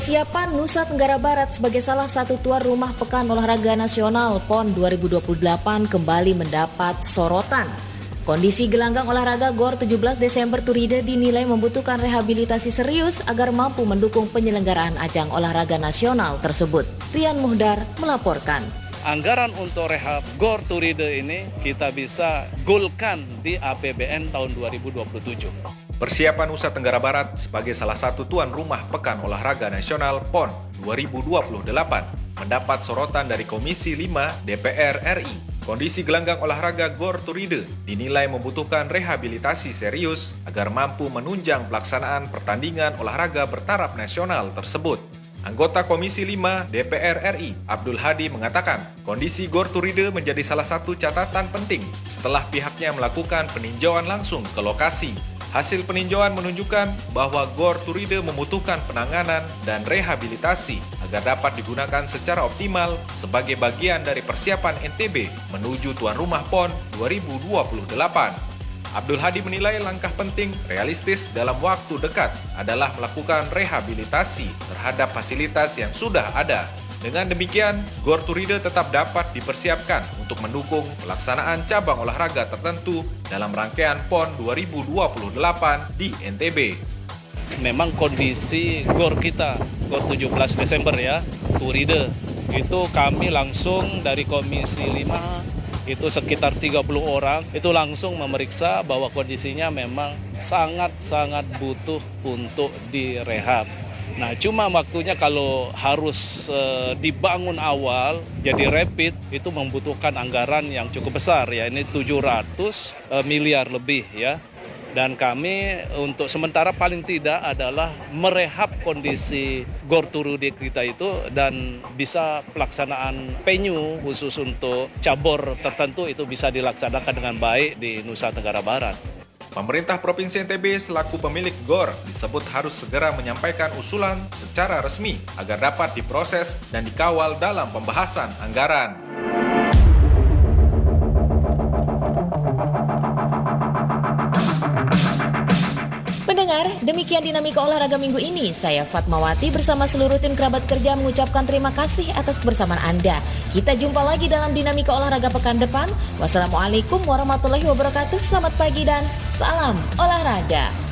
Persiapan Nusa Tenggara Barat sebagai salah satu tuan rumah Pekan Olahraga Nasional PON 2028 kembali mendapat sorotan. Kondisi gelanggang olahraga GOR 17 Desember Turide dinilai membutuhkan rehabilitasi serius agar mampu mendukung penyelenggaraan ajang olahraga nasional tersebut. Rian Muhdar melaporkan. Anggaran untuk rehab GOR Turide ini kita bisa goalkan di APBN tahun 2027. Persiapan Nusa Tenggara Barat sebagai salah satu tuan rumah Pekan Olahraga Nasional PON 2028 mendapat sorotan dari Komisi 5 DPR RI. Kondisi gelanggang olahraga GOR Turide dinilai membutuhkan rehabilitasi serius agar mampu menunjang pelaksanaan pertandingan olahraga bertaraf nasional tersebut. Anggota Komisi 5 DPR RI, Abdul Hadi mengatakan, kondisi GOR Turide menjadi salah satu catatan penting setelah pihaknya melakukan peninjauan langsung ke lokasi. Hasil peninjauan menunjukkan bahwa GOR Turide membutuhkan penanganan dan rehabilitasi agar dapat digunakan secara optimal sebagai bagian dari persiapan NTB menuju tuan rumah PON 2028. Abdul Hadi menilai langkah penting realistis dalam waktu dekat adalah melakukan rehabilitasi terhadap fasilitas yang sudah ada. Dengan demikian, GOR Turide tetap dapat dipersiapkan untuk mendukung pelaksanaan cabang olahraga tertentu dalam rangkaian PON 2028 di NTB. Memang kondisi GOR kita, GOR 17 Desember ya, Turide, itu kami langsung dari Komisi 5, itu sekitar 30 orang, itu langsung memeriksa bahwa kondisinya memang sangat-sangat butuh untuk direhab. Nah, cuma waktunya kalau harus dibangun awal, jadi rapid, itu membutuhkan anggaran yang cukup besar ya, ini 700 miliar lebih ya. Dan kami untuk sementara paling tidak adalah merehab kondisi GOR Turide kita itu dan bisa pelaksanaan venue khusus untuk cabur tertentu itu bisa dilaksanakan dengan baik di Nusa Tenggara Barat. Pemerintah Provinsi NTB selaku pemilik GOR disebut harus segera menyampaikan usulan secara resmi agar dapat diproses dan dikawal dalam pembahasan anggaran. Pendengar, demikian dinamika olahraga minggu ini. Saya Fatmawati bersama seluruh tim kerabat kerja mengucapkan terima kasih atas kebersamaan Anda. Kita jumpa lagi dalam dinamika olahraga pekan depan. Wassalamualaikum warahmatullahi wabarakatuh. Selamat pagi dan salam olahraga.